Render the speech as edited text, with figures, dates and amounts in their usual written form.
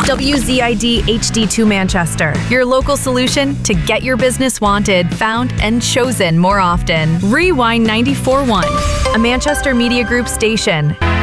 WZID HD2 Manchester, your local solution to get your business wanted, found, and chosen more often. Rewind 94.1, a Manchester Media Group station.